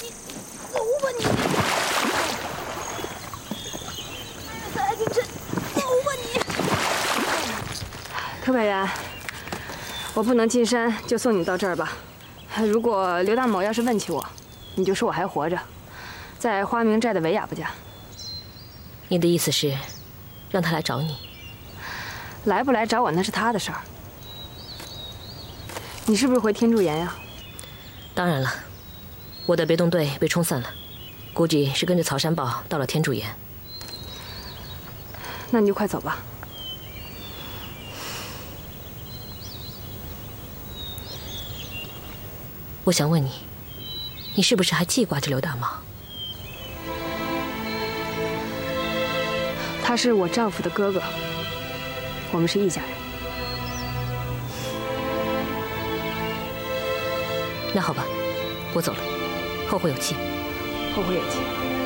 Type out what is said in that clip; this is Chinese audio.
走吧你！蔡京琛，走吧你！ 柯北然，我不能进山，就送你到这儿吧。如果刘大某要是问起我，你就说我还活着，在花明寨的维雅布家。 你的意思是，让他来找你？ 来不来找我那是他的事儿。你是不是回天柱岩呀？ 当然了，我的别动队被冲散了，估计是跟着曹山豹到了天柱岩。 那你就快走吧。 我想问你，你是不是还记挂着刘大茂？ 他是我丈夫的哥哥，我们是一家人。 那好吧，我走了，后会有期。 后会有期。